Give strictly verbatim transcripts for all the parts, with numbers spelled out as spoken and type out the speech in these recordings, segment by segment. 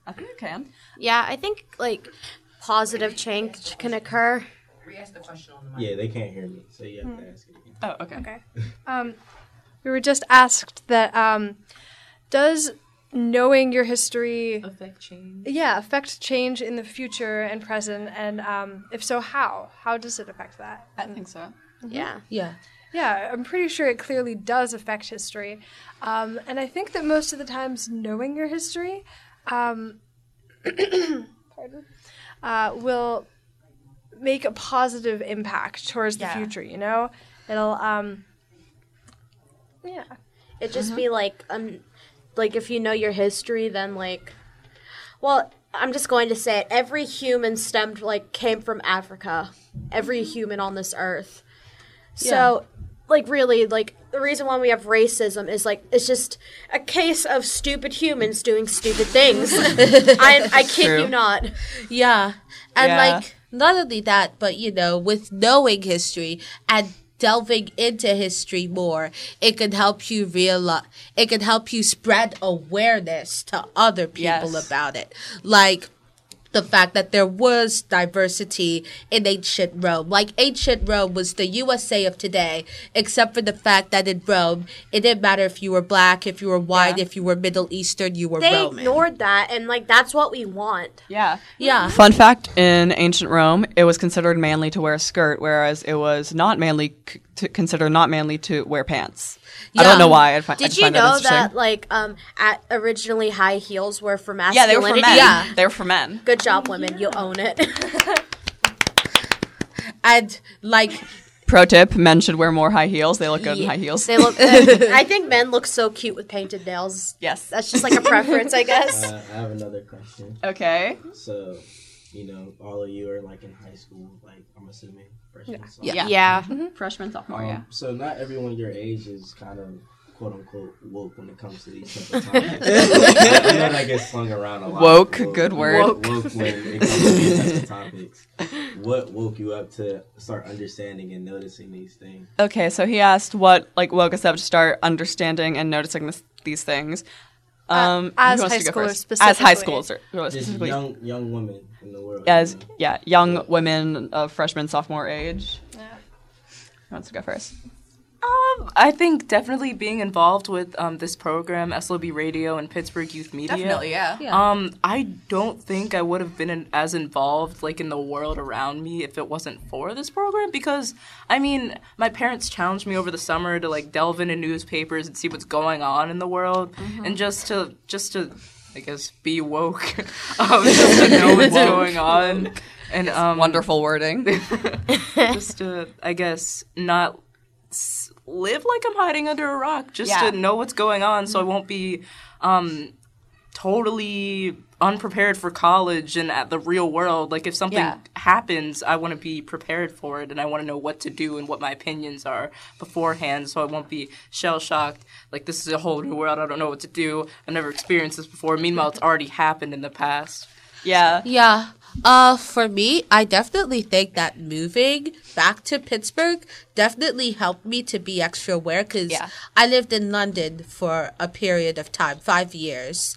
I think it can. Yeah, I think, like, positive change can occur. Re-ask the question on the mic. Yeah, they can't hear me, so you have to ask it again. Oh, okay. Okay. Um, we were just asked that um, does knowing your history Affect change. yeah affect change in the future and present, and um, if so, how? How does it affect that? I think so. Yeah. Yeah. Yeah, I'm pretty sure it clearly does affect history. Um, and I think that most of the times knowing your history um, pardon, uh, will make a positive impact towards the Yeah. future, you know? It'll, um, yeah. It just be like, um, like if you know your history, then like, well, I'm just going to say it. Every human stemmed, like, came from Africa. Every human on this earth. So, like, really, like, the reason why we have racism is, like, it's just a case of stupid humans doing stupid things. I, I kid True. you not. Yeah. And Yeah. like, not only that, but you know, with knowing history and delving into history more, it can help you realize, it can help you spread awareness to other people Yes. about it. Like, the fact that there was diversity in ancient Rome. Like, ancient Rome was the U S A of today, except for the fact that in Rome, it didn't matter if you were black, if you were white, Yeah. if you were Middle Eastern, you were They Roman. ignored that, and, like, that's what we want. Yeah. Yeah. Fun fact, in ancient Rome, it was considered manly to wear a skirt, whereas it was not manly c- to consider not manly to wear pants. I Yeah. don't know why. I, fi- I Did just you find know that, that, interesting. like, um, at originally high heels were for Yeah, they were masculinity? for men. Yeah. They were for men. Good job, women. You own it. And like, Pro tip, men should wear more high heels. They look good in Yeah. high heels. They look. I think men look so cute with painted nails. Yes. That's just like a preference, I guess. Uh, I have another question. Okay. So, you know, all of you are like in high school, like I'm assuming freshmen. sophomore. Yeah. Yeah. Freshman, sophomore, Um, yeah. So not everyone your age is kind of quote unquote woke when it comes to these type of topics. I know that gets slung around a lot. Woke, good word. Woke, woke when it comes to these types of topics. What woke you up to start understanding and noticing these things? Okay, so he asked what like woke us up to start understanding and noticing this, these things. Um, as who wants high to go schoolers first? As high specifically. schools, or, Just specifically. young young women in the world. As you know? yeah, young women of freshman, sophomore age. Yeah. Who wants to go first? Um, I think definitely being involved with um, this program, S L B Radio and Pittsburgh Youth Media. yeah. Um, I don't think I would have been in, as involved like in the world around me if it wasn't for this program, because I mean my parents challenged me over the summer to like delve into newspapers and see what's going on in the world, and just to just to I guess be woke, um, just to know what's going on, and um, Wonderful wording. just to I guess not s- live like I'm hiding under a rock, just Yeah. to know what's going on, so I won't be um, totally unprepared for college and at the real world. Like if something Yeah. happens, I want to be prepared for it, and I want to know what to do and what my opinions are beforehand, so I won't be shell shocked. Like this is a whole new world. I don't know what to do. I've never experienced this before. Meanwhile, it's already happened in the past. Yeah. yeah. Uh, for me, I definitely think that moving back to Pittsburgh definitely helped me to be extra aware, because Yeah. I lived in London for a period of time, five years.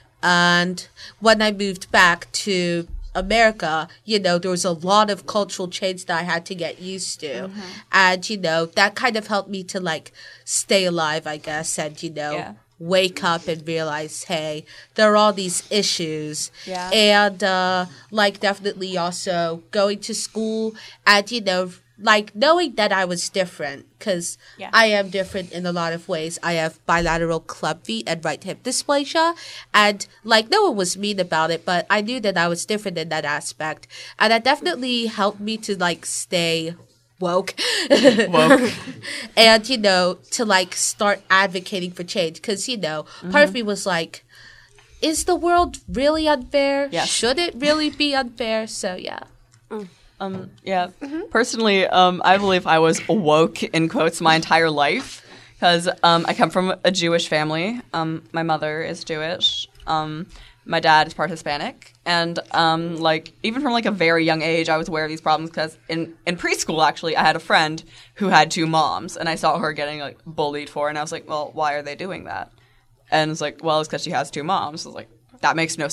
And when I moved back to America, you know, there was a lot of cultural change that I had to get used to. And, you know, that kind of helped me to, like, stay alive, I guess, and, you know, Yeah. wake up and realize, hey, there are all these issues. Yeah. And, uh, like, definitely also going to school and, you know, like, knowing that I was different, because Yeah. I am different in a lot of ways. I have bilateral club feet and right hip dysplasia. And, like, no one was mean about it, but I knew that I was different in that aspect. And that definitely helped me to, like, stay woke. Woke. And, you know, to, like, start advocating for change. Because, you know, part of me was like, is the world really unfair? Yes. Should it really be unfair? So, yeah. Um, yeah. Personally, um, I believe I was woke in quotes my entire life because um, I come from a Jewish family. Um, my mother is Jewish. Um, my dad is part Hispanic, and um, like even from like a very young age, I was aware of these problems because in in preschool, actually, I had a friend who had two moms, and I saw her getting like bullied for, it, and I was like, well, why are they doing that? And it's like, well, it's because she has two moms. I was like, that makes no